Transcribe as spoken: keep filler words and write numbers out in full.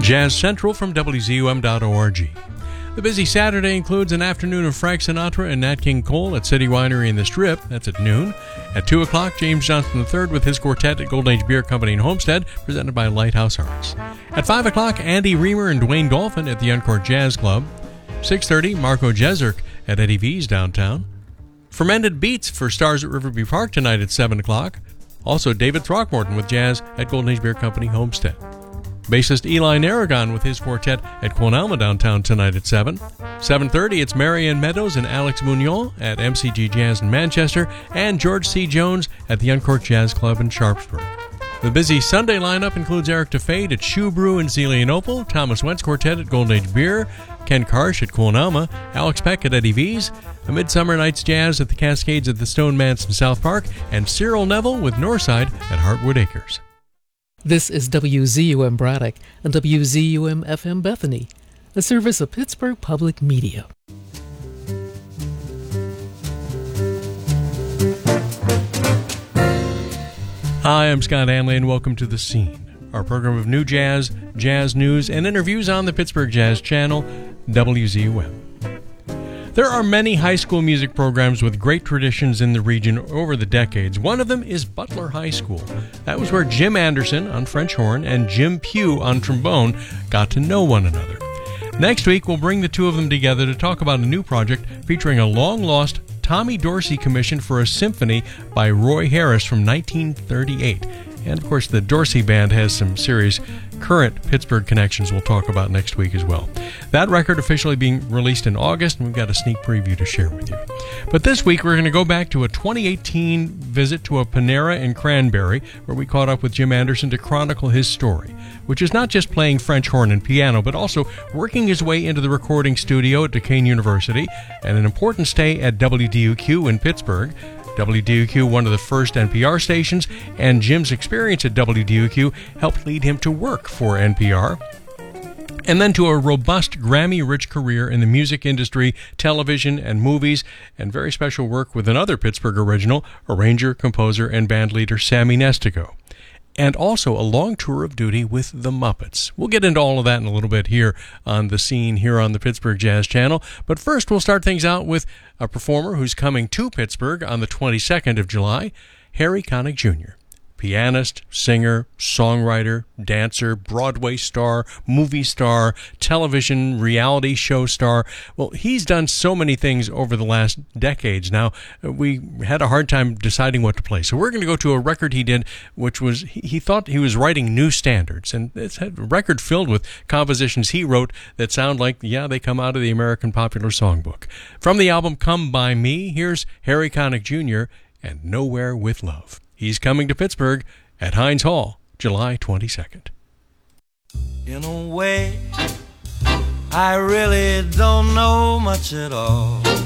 Jazz Central from W Z U M dot org. The busy Saturday includes an afternoon of Frank Sinatra and Nat King Cole at City Winery in the Strip. That's at noon. At two o'clock, James Johnson the third with his quartet at Golden Age Beer Company in Homestead, presented by Lighthouse Arts. At five o'clock, Andy Reamer and Dwayne Dolphin at the Encore Jazz Club. six thirty, Marco Jezerk at Eddie V's downtown. Fermented Beats for Stars at Riverview Park tonight at seven o'clock. Also, David Throckmorton with jazz at Golden Age Beer Company Homestead. Bassist Eli Narragon with his quartet at Quonalma downtown tonight at seven. seven thirty, it's Marianne Meadows and Alex Munoz at M C G Jazz in Manchester, and George C. Jones at the Uncorked Jazz Club in Sharpsburg. The busy Sunday lineup includes Eric DeFade at Shoe Brew in Zelienople, Thomas Wentz Quartet at Golden Age Beer, Ken Karsh at Quonalma, Alex Peck at Eddie V's, A Midsummer Night's Jazz at the Cascades at the Stone Manse in South Park, and Cyril Neville with Northside at Heartwood Acres. This is W Z U M Braddock and W Z U M F M Bethany, a service of Pittsburgh Public Media. Hi, I'm Scott Anley, and welcome to The Scene, our program of new jazz, jazz news, and interviews on the Pittsburgh Jazz Channel, W Z U M. There are many high school music programs with great traditions in the region over the decades. One of them is Butler High School. That was where Jim Anderson on French horn and Jim Pugh on trombone got to know one another. Next week, we'll bring the two of them together to talk about a new project featuring a long-lost Tommy Dorsey commission for a symphony by Roy Harris from nineteen thirty-eight. And, of course, the Dorsey Band has some serious current Pittsburgh connections we'll talk about next week as well. That record officially being released in August, and we've got a sneak preview to share with you. But this week, we're going to go back to a twenty eighteen visit to a Panera in Cranberry, where we caught up with Jim Anderson to chronicle his story, which is not just playing French horn and piano, but also working his way into the recording studio at Duquesne University, and an important stay at W D U Q in Pittsburgh. W D U Q, one of the first N P R stations, and Jim's experience at W D U Q helped lead him to work for N P R. And then to a robust Grammy-rich career in the music industry, television, and movies, and very special work with another Pittsburgh original, arranger, composer, and bandleader Sammy Nestico. And also a long tour of duty with the Muppets. We'll get into all of that in a little bit here on The Scene here on the Pittsburgh Jazz Channel. But first, we'll start things out with a performer who's coming to Pittsburgh on the twenty-second of July, Harry Connick Junior Pianist, singer, songwriter, dancer, Broadway star, movie star, television, reality show star. Well, he's done so many things over the last decades now. We had a hard time deciding what to play. So we're going to go to a record he did, which was, he thought he was writing new standards. And it's a record filled with compositions he wrote that sound like, yeah, they come out of the American Popular Songbook. From the album Come By Me, here's Harry Connick Junior and Nowhere With Love. He's coming to Pittsburgh at Heinz Hall, July twenty-second. In a way, I really don't know much at all.